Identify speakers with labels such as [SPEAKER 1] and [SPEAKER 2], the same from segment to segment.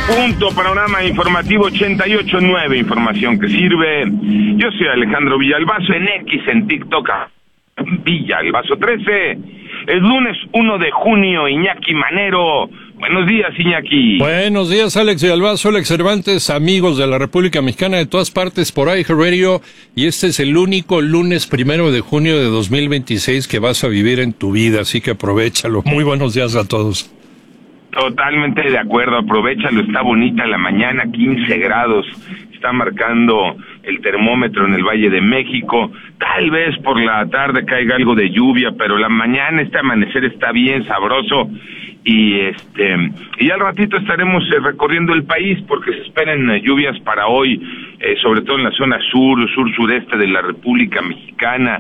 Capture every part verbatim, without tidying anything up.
[SPEAKER 1] Punto, panorama informativo ochenta y ocho punto nueve, información que sirve. Yo soy Alejandro Villalbazo, en X, en TikTok, Villalbazo trece. Es lunes uno de junio, Iñaki Manero. Buenos días, Iñaki.
[SPEAKER 2] Buenos días, Alex Villalbazo, Alex Cervantes, amigos de la República Mexicana de todas partes por iHeartRadio. Y este es el único lunes primero de junio de dos mil veintiséis que vas a vivir en tu vida, así que aprovéchalo. Muy buenos días a todos.
[SPEAKER 1] Totalmente de acuerdo, aprovéchalo, está bonita la mañana, quince grados, está marcando el termómetro en el Valle de México, tal vez por la tarde caiga algo de lluvia, pero la mañana, este amanecer está bien sabroso, y este y al ratito estaremos eh, recorriendo el país, porque se esperan eh, lluvias para hoy, eh, sobre todo en la zona sur, sur-sureste de la República Mexicana,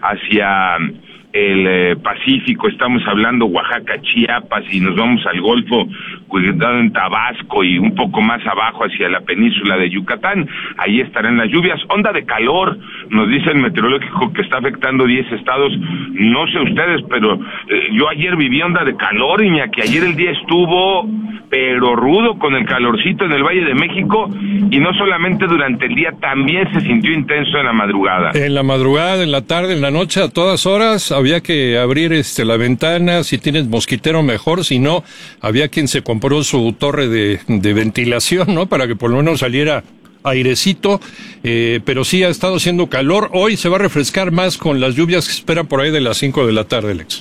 [SPEAKER 1] hacia el eh, Pacífico, estamos hablando Oaxaca, Chiapas, y nos vamos al Golfo, cuidado en Tabasco y un poco más abajo hacia la península de Yucatán, ahí estarán las lluvias. Onda de calor, nos dice el meteorológico que está afectando diez estados, no sé ustedes, pero eh, yo ayer viví onda de calor, Iñaki, ayer el día estuvo pero rudo con el calorcito en el Valle de México, y no solamente durante el día, también se sintió intenso en la madrugada.
[SPEAKER 2] En la madrugada, en la tarde, en la noche, a todas horas, había que abrir este la ventana, si tienes mosquitero mejor, si no, había quien se compró su torre de, de ventilación, ¿no? Para que por lo menos saliera airecito, eh, pero sí ha estado haciendo calor. Hoy se va a refrescar más con las lluvias que esperan por ahí de las cinco de la tarde, Alex.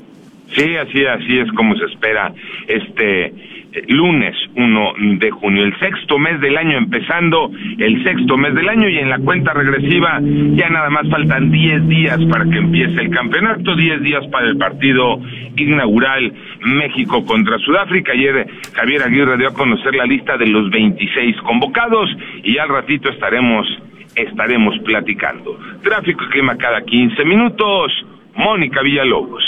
[SPEAKER 1] Sí, así, así es como se espera este lunes uno de junio, el sexto mes del año, empezando el sexto mes del año, y en la cuenta regresiva ya nada más faltan diez días para que empiece el campeonato, diez días para el partido inaugural México contra Sudáfrica. Ayer Javier Aguirre dio a conocer la lista de los veintiséis convocados, y al ratito estaremos, estaremos platicando. Tráfico y clima cada quince minutos, Mónica Villalobos.